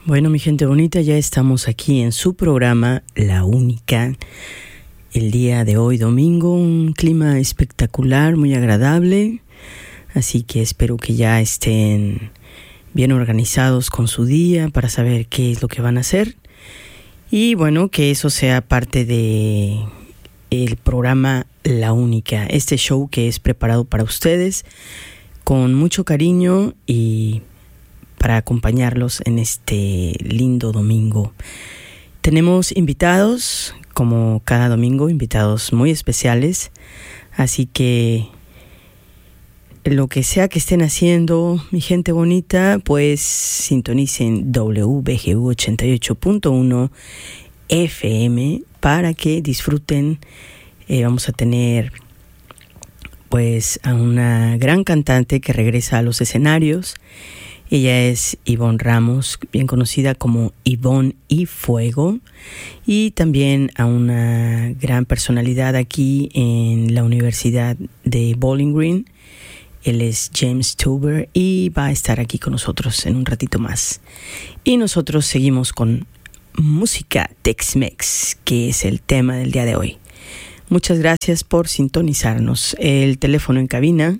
Bueno, mi gente bonita, ya estamos aquí en su programa La Única. El día de hoy, domingo, un clima espectacular, muy agradable. Así que espero que ya estén bien organizados con su día para saber qué es lo que van a hacer. Y bueno, que eso sea parte de el programa La Única, este show que es preparado para ustedes con mucho cariño y para acompañarlos en este lindo domingo. Tenemos invitados, como cada domingo, invitados muy especiales, así que lo que sea que estén haciendo, mi gente bonita, pues sintonicen WBGU 88.1 FM para que disfruten. Vamos a tener pues a una gran cantante que regresa a los escenarios. Ella es Ivonne Ramos, bien conocida como Ivonne y Fuego, y también a una gran personalidad aquí en la Universidad de Bowling Green. Él es James Tuber y va a estar aquí con nosotros en un ratito más. Y nosotros seguimos con música Tex-Mex, que es el tema del día de hoy. Muchas gracias por sintonizarnos. El teléfono en cabina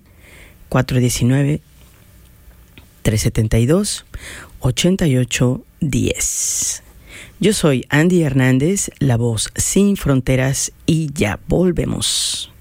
419-372-8810. Yo soy Andy Hernández, la voz sin fronteras, y ya volvemos.